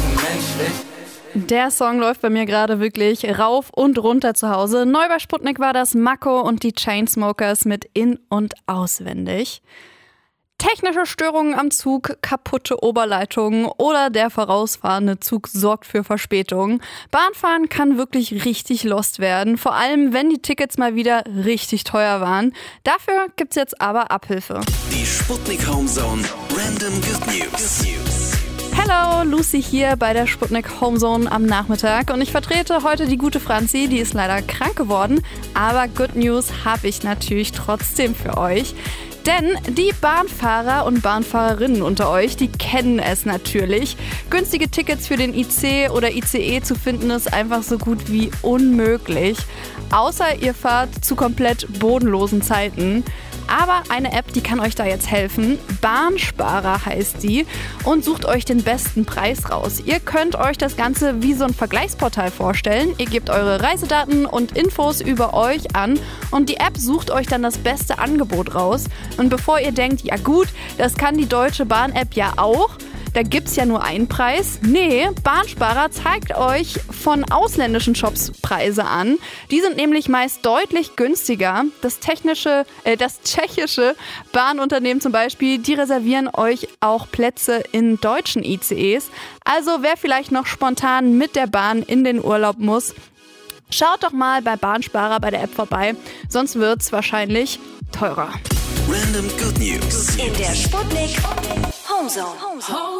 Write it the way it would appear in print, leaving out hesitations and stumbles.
machen menschlich. Der Song läuft bei mir gerade wirklich rauf und runter zu Hause. Neu bei Sputnik war das Mako und die Chainsmokers mit In- und Auswendig. Technische Störungen am Zug, kaputte Oberleitungen oder der vorausfahrende Zug sorgt für Verspätungen. Bahnfahren kann wirklich richtig lost werden, vor allem wenn die Tickets mal wieder richtig teuer waren. Dafür gibt's jetzt aber Abhilfe. Die Sputnik Homezone Random Good News. Hello, Lucy hier bei der Sputnik Homezone am Nachmittag und ich vertrete heute die gute Franzi, die ist leider krank geworden, aber Good News habe ich natürlich trotzdem für euch. Denn die Bahnfahrer und Bahnfahrerinnen unter euch, die kennen es natürlich. Günstige Tickets für den IC oder ICE zu finden ist einfach so gut wie unmöglich. Außer ihr fahrt zu komplett bodenlosen Zeiten. Aber eine App, die kann euch da jetzt helfen. Bahnsparer heißt die und sucht euch den besten Preis raus. Ihr könnt euch das Ganze wie so ein Vergleichsportal vorstellen. Ihr gebt eure Reisedaten und Infos über euch an und die App sucht euch dann das beste Angebot raus. Und bevor ihr denkt, ja gut, das kann die Deutsche Bahn-App ja auch, da gibt's ja nur einen Preis. Nee, Bahnsparer zeigt euch von ausländischen Shops Preise an. Die sind nämlich meist deutlich günstiger. Das tschechische Bahnunternehmen zum Beispiel, die reservieren euch auch Plätze in deutschen ICEs. Also wer vielleicht noch spontan mit der Bahn in den Urlaub muss, schaut doch mal bei Bahnsparer bei der App vorbei. Sonst wird's wahrscheinlich teurer. Random Good News. In der Sputnik Homezone.